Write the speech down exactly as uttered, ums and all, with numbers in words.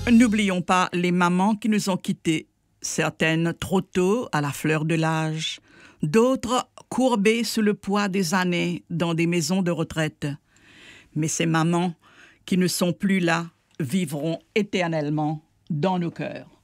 N'oublions pas les mamans qui nous ont quittés, certaines trop tôt à la fleur de l'âge, d'autres courbées sous le poids des années dans des maisons de retraite. Mais ces mamans qui ne sont plus là vivront éternellement dans nos cœurs.